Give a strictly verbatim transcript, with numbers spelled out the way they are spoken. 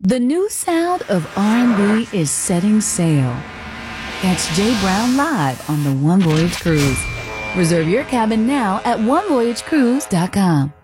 The new sound of R and B is setting sail. Catch Jay Brown live on the One Voyage Cruise. Reserve your cabin now at one voyage cruise dot com.